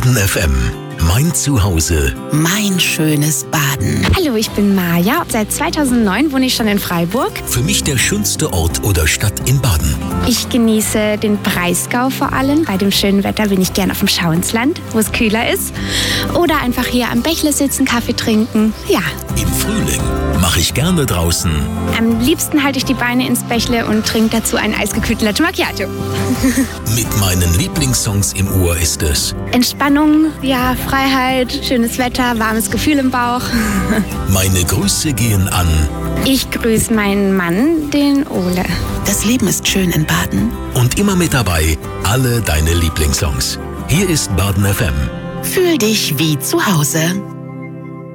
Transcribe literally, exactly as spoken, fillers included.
Baden F M. Mein Zuhause. Mein schönes Baden. Hallo, ich bin Maja. Seit zweitausendneun wohne ich schon in Freiburg. Für mich der schönste Ort oder Stadt in Baden. Ich genieße den Breisgau vor allem. Bei dem schönen Wetter bin ich gern auf dem Schauinsland, wo es kühler ist. Oder einfach hier am Bächle sitzen, Kaffee trinken. Ja. Im Frühling mache ich gerne draußen. Am liebsten halte ich die Beine ins Bächle und trinke dazu einen eisgekühlten Latte Macchiato. Mit meinen Lieblingssongs im Ohr ist es Entspannung, ja, Freiheit, schönes Wetter, warmes Gefühl im Bauch. Meine Grüße gehen an. Ich grüße meinen Mann, den Ole. Das Leben ist schön in Baden. Und immer mit dabei alle deine Lieblingssongs. Hier ist Baden F M. Fühl dich wie zu Hause.